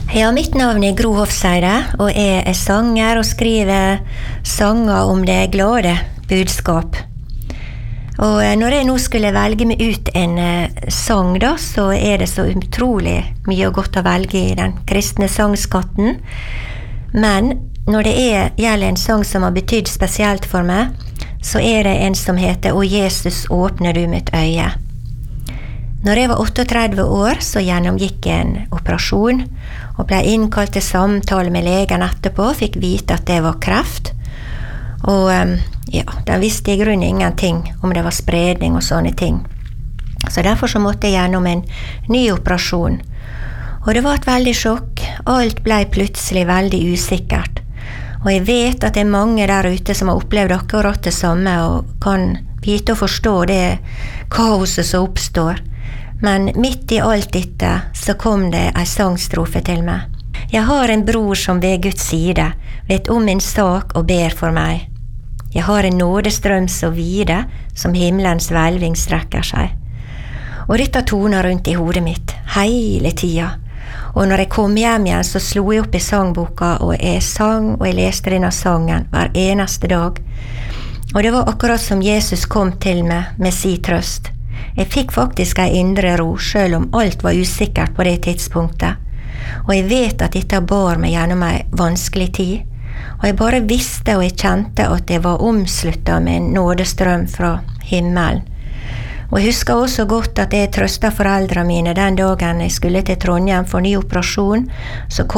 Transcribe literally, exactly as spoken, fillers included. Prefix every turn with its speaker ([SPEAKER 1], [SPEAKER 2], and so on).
[SPEAKER 1] Ja, mitt navn er Gro Hofseide, og jeg er sanger og skriver sanger om det glade budskap. Og når jeg nå skulle velge meg ut en sang da, så er det så utrolig mye og godt å velge i den kristne sangskatten. Men når det er, gjelder en sang som har betydd spesielt for meg, så er det en som heter «Å Jesus, åpner du mitt øye». Når jeg var trettioåtte år, så gjennomgikk jeg en operasjon, og ble innkalt til samtale med legen etterpå, og fikk vite at det var kreft. Og ja, da visste jeg i grunnen ingenting om det var spredning og sånne ting. Så derfor så måtte jeg gjennom en ny operasjon. Og det var et veldig sjokk. Alt ble plutselig veldig usikkert. Og jeg vet at det er mange der ute som har opplevd akkurat det samme, og kan vite og forstå det kaoset som oppstår. Men midt i alt dette så kom det en sangstrofe til meg. Jeg har en bror som ved Guds side vet om min sak og ber for meg. Jeg har en nådestrøm så vide som himmelens hvelving strekker seg. Og dette toner rundt i hodet mitt hele tida. Og når jeg kom hjem igjen så slo jeg opp i sangboka, og jeg sang og jeg leste denne sangen hver eneste dag. Og det var akkurat som Jesus kom til meg med sin trøst. Jeg fikk faktisk en indre ro, selv om alt var usikkert på det tidspunktet. Og jeg vet at dette bar meg gjennom en vanskelig tid. Og jeg bare visste og jeg kjente at jeg var omsluttet med en nådestrøm fra himmelen. Og jeg husker også godt at jeg trøstet foreldrene mine den dagen jeg skulle til Trondheim for ny operasjon, så kom